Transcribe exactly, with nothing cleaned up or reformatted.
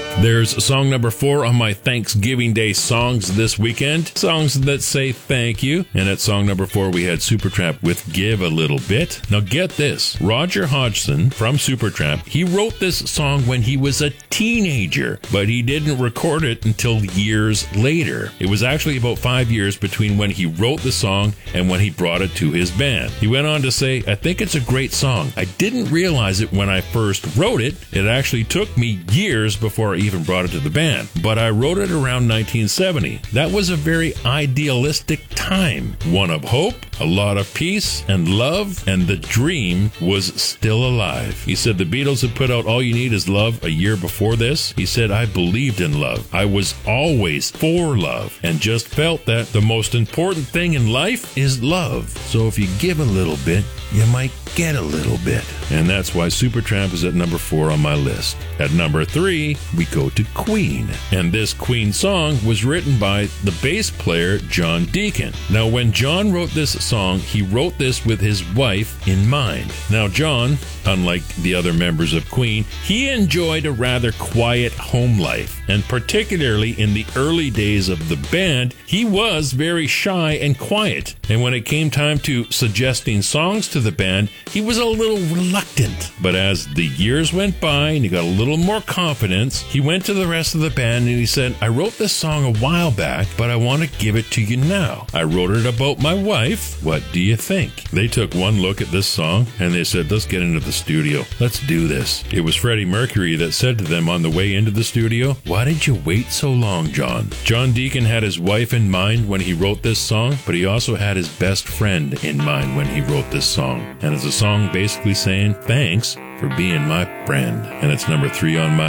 There's song number four on my Thanksgiving Day songs this weekend. Songs that say thank you. And at song number four, we had Supertramp with Give a Little Bit. Now get this. Roger Hodgson from Supertramp, he wrote this song when he was a teenager, but he didn't record it until years later. It was actually about five years between when he wrote the song and when he brought it to his band. He went on to say, I think it's a great song. I didn't realize it when I first wrote it. It actually took me years before I even brought it to the band, but I wrote it around nineteen seventy. That was a very idealistic time, one of hope, a lot of peace and love, and the dream was still alive. He said the Beatles had put out All You Need Is Love a year before this. He said, I believed in love. I was always for love and just felt that the most important thing in life is love. So if you give a little bit, you might get a little bit. And that's why Supertramp is at number four on my list. At number three, we go to Queen. And this Queen song was written by the bass player John Deacon. Now, when John wrote this song, he wrote this with his wife in mind. Now, John, unlike the other members of Queen, he enjoyed a rather quiet home life. And particularly in the early days of the band, he was very shy and quiet. And when it came time to suggesting songs to the band, he was a little reluctant. But as the years went by and he got a little more confidence, he went to the rest of the band and he said, I wrote this song a while back, but I want to give it to you now. I wrote it about my wife. What do you think? They took one look at this song and they said, let's get into the studio. Let's do this. It was Freddie Mercury that said to them on the way into the studio, why did you wait so long, John? John Deacon had his wife in mind when he wrote this song, but he also had his best friend in mind when he wrote this song. And it's a song basically saying, thanks for being my friend. And it's number three on my